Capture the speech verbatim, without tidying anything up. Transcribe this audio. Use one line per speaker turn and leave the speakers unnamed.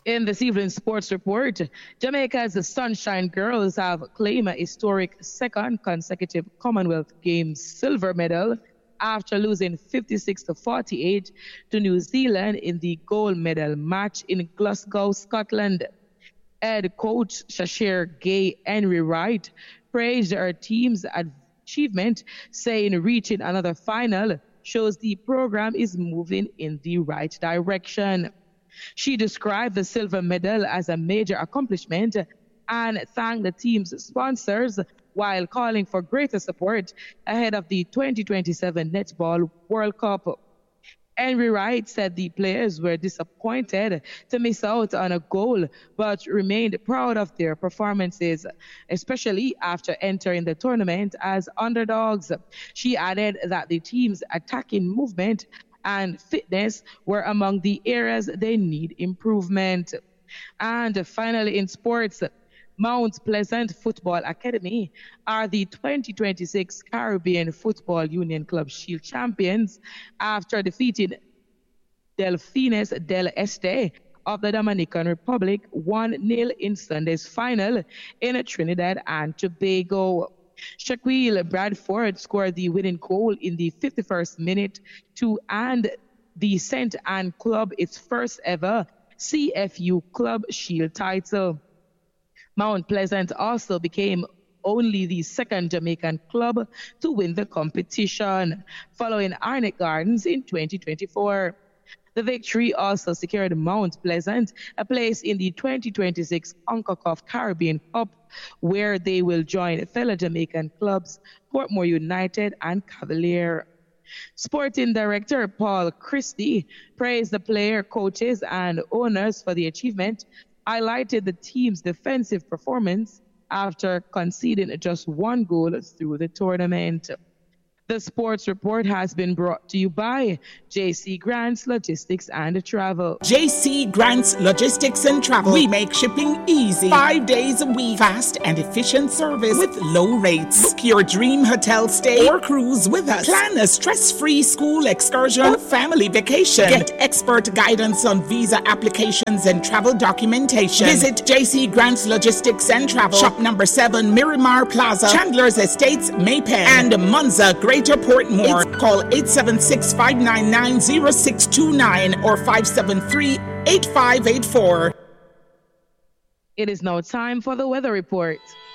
In this evening's sports report, Jamaica's Sunshine Girls have claimed a historic second consecutive Commonwealth Games silver medal after losing fifty-six to forty-eight to New Zealand in the gold medal match in Glasgow, Scotland. Head coach Shashir Gay Henry Wright praised her team's achievement, saying reaching another final shows the program is moving in the right direction. She described the silver medal as a major accomplishment and thanked the team's sponsors while calling for greater support ahead of the twenty twenty-seven Netball World Cup. Henry Wright said the players were disappointed to miss out on a goal, but remained proud of their performances, especially after entering the tournament as underdogs. She added that the team's attacking movement and fitness were among the areas they need improvement. And finally, in sports, Mount Pleasant Football Academy are the twenty twenty-six Caribbean Football Union Club Shield champions after defeating Delfines del Este of the Dominican Republic one nil in Sunday's final in Trinidad and Tobago. Shaquille Bradford scored the winning goal in the fifty-first minute to hand the Saint Anne Club its first ever C F U Club Shield title. Mount Pleasant also became only the second Jamaican club to win the competition, following Arnett Gardens in twenty twenty-four. The victory also secured Mount Pleasant a place in the twenty twenty-six CONCACAF Caribbean Cup, where they will join fellow Jamaican clubs Portmore United and Cavalier. Sporting director Paul Christie praised the player, coaches, and owners for the achievement, highlighted the team's defensive performance after conceding just one goal through the tournament. The sports report has been brought to you by J C Grants Logistics and Travel.
J C Grants Logistics and Travel. We make shipping easy. Five days a week. Fast and efficient service with low rates. Book your dream hotel stay or cruise with us. Plan a stress-free school excursion or family vacation. Get expert guidance on visa applications and travel documentation. Visit J C Grants Logistics and Travel. Shop number seven, Miramar Plaza, Chandler's Estates, Maypen, and Munza, Greater Portmore. It's call eight seven six, five nine nine, zero six two nine or five seven three, eight five eight four.
It is now time for the weather report.